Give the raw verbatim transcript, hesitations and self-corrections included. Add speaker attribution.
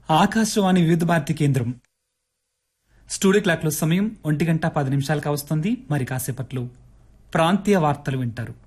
Speaker 1: ఆకాశవాణి వివిధ భారతి కేంద్రం studio clock లో సమయం ఒంటి గంట పది నిమిషాలు కావస్తుంది. మరి కాసేపట్లో ప్రాంతీయ వార్తలు వింటారు.